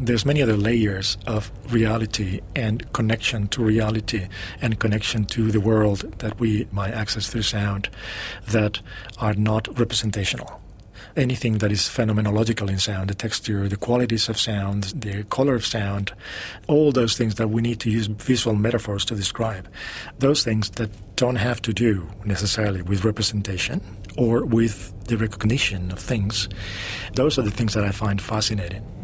there's many other layers of reality and connection to reality and connection to the world that we might access through sound that are not representational. Anything that is phenomenological in sound, the texture, the qualities of sound, the color of sound, all those things that we need to use visual metaphors to describe, those things that don't have to do necessarily with representation or with the recognition of things, those are the things that I find fascinating.